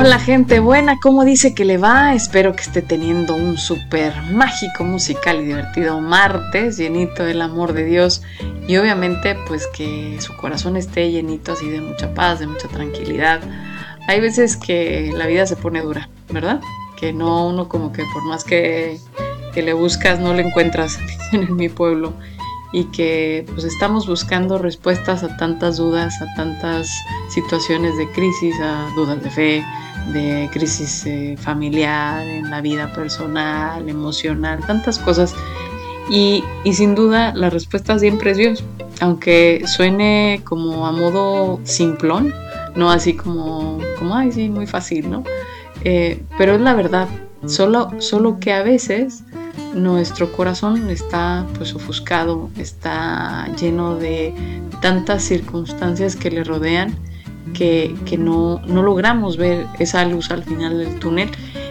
Hola gente buena, ¿cómo dice que le va? Espero que esté teniendo un súper mágico, musical y divertido martes, llenito del amor de Dios y obviamente pues que su corazón esté llenito así de mucha paz, de mucha tranquilidad. Hay veces que la vida se pone dura, ¿verdad? Que no, uno como que por más que le buscas no le encuentras en mi pueblo y que pues estamos buscando respuestas a tantas dudas, a tantas situaciones de crisis, a dudas de fe, de crisis familiar, en la vida personal, emocional, tantas cosas. Y sin duda la respuesta siempre es Dios, aunque suene como a modo simplón, no así como ay sí, muy fácil, ¿no? Pero es la verdad, solo que a veces nuestro corazón está pues ofuscado, está lleno de tantas circunstancias que le rodean que no logramos ver esa luz al final del túnel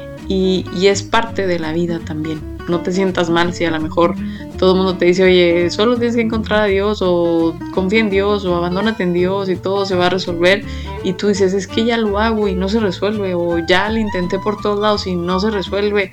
y es parte de la vida también. No te sientas mal si a lo mejor todo el mundo te dice, oye, solo tienes que encontrar a Dios o confía en Dios o abandónate en Dios y todo se va a resolver y tú dices, es que ya lo hago y no se resuelve o ya lo intenté por todos lados y no se resuelve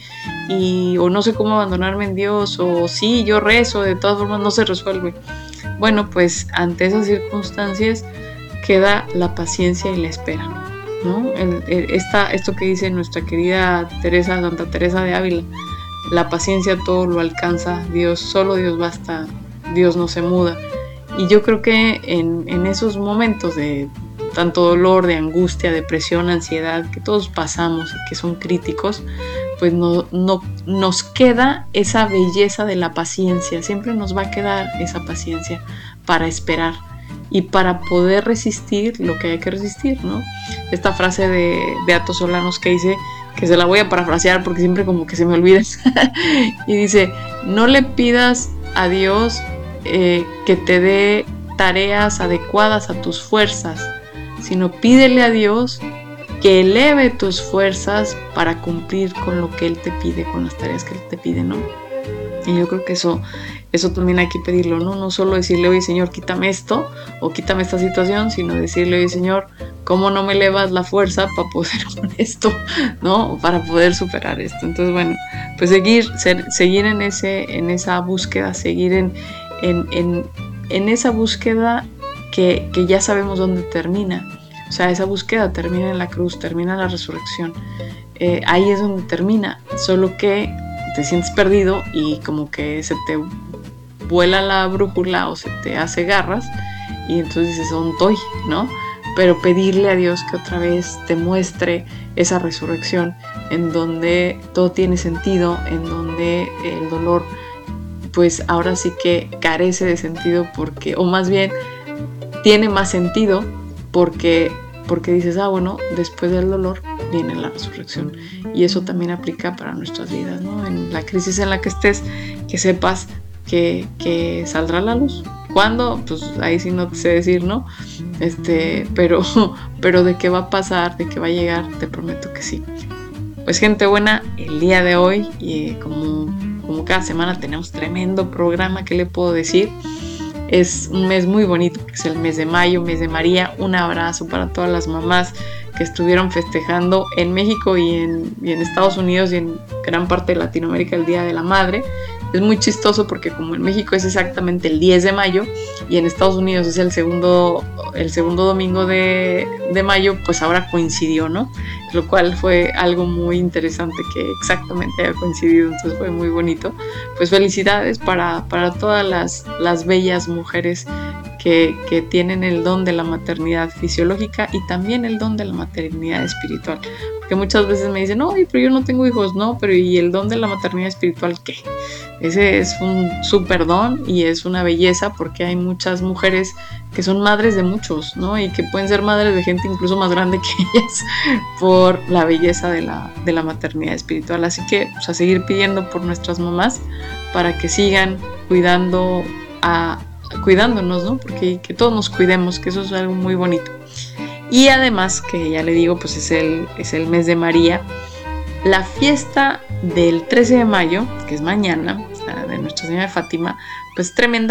o no sé cómo abandonarme en Dios o sí, yo rezo, de todas formas no se resuelve. Bueno, pues ante esas circunstancias queda la paciencia y la espera, ¿no? Esto que dice nuestra querida Santa Teresa de Ávila, la paciencia todo lo alcanza, Dios, solo Dios basta, Dios no se muda. Y yo creo que en esos momentos de tanto dolor, de angustia, depresión, ansiedad, que todos pasamos y que son críticos, pues no nos queda esa belleza de la paciencia, siempre nos va a quedar esa paciencia para esperar y para poder resistir lo que hay que resistir, ¿no? Esta frase de Beato Solanos que dice, que se la voy a parafrasear porque siempre como que se me olvida, y dice, no le pidas a Dios que te dé tareas adecuadas a tus fuerzas, sino pídele a Dios que eleve tus fuerzas para cumplir con lo que Él te pide, con las tareas que Él te pide, ¿no? Y yo creo que eso también hay que pedirlo, ¿no? No solo decirle, oye Señor, quítame esto o quítame esta situación, sino decirle, oye Señor, ¿cómo no me elevas la fuerza para poder con esto, ¿no? Para poder superar esto. Entonces, bueno, pues seguir en esa búsqueda, seguir en esa búsqueda que ya sabemos dónde termina. O sea, esa búsqueda termina en la cruz, termina en la resurrección. Ahí es donde termina, solo que te sientes perdido y como que se te vuela la brújula o se te hace garras y entonces dices, ¿dónde estoy?, ¿no? Pero pedirle a Dios que otra vez te muestre esa resurrección en donde todo tiene sentido, en donde el dolor pues ahora sí que carece de sentido porque, o más bien tiene más sentido porque dices, bueno, después del dolor viene la resurrección. Y eso también aplica para nuestras vidas, ¿no? En la crisis en la que estés, que sepas que saldrá la luz. ¿Cuándo? Pues ahí sí no te sé decir, ¿no? Pero de qué va a pasar, de qué va a llegar, te prometo que sí. Pues gente buena, el día de hoy, como cada semana tenemos tremendo programa, ¿qué le puedo decir? Es un mes muy bonito, porque es el mes de mayo, mes de María. Un abrazo para todas las mamás que estuvieron festejando en México y en Estados Unidos y en gran parte de Latinoamérica el Día de la Madre. Es muy chistoso porque como en México es exactamente el 10 de mayo y en Estados Unidos es el segundo domingo de mayo, pues ahora coincidió, ¿no? Lo cual fue algo muy interesante que exactamente haya coincidido, entonces fue muy bonito. Pues felicidades para todas las bellas mujeres que tienen el don de la maternidad fisiológica y también el don de la maternidad espiritual. Porque muchas veces me dicen, no, pero yo no tengo hijos, no, pero ¿y el don de la maternidad espiritual qué? Ese es un súper don y es una belleza porque hay muchas mujeres que son madres de muchos, ¿no? Y que pueden ser madres de gente incluso más grande que ellas por la belleza de la maternidad espiritual. Así que pues, a seguir pidiendo por nuestras mamás para que sigan cuidándonos, ¿no? Porque que todos nos cuidemos, que eso es algo muy bonito. Y además, que ya le digo, pues es el mes de María. La fiesta del 13 de mayo, que es mañana, de Nuestra Señora de Fátima, pues tremenda